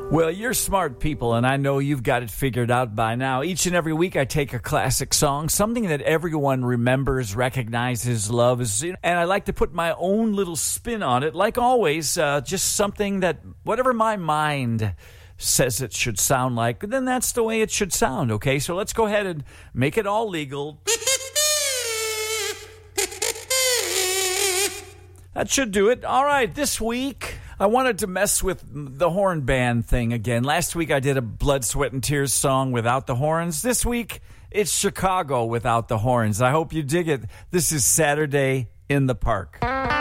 Well, you're smart people, and I know you've got it figured out by now. Each and every week, I take a classic song, something that everyone remembers, recognizes, loves, and I like to put my own little spin on it. Like always, just something that whatever my mind says it should sound like, then that's the way it should sound, okay? So let's go ahead and make it all legal. That should do it. All right, this week I wanted to mess with the horn band thing again. Last week I did a Blood, Sweat, and Tears song without the horns. This week it's Chicago without the horns. I hope you dig it. This is Saturday in the Park.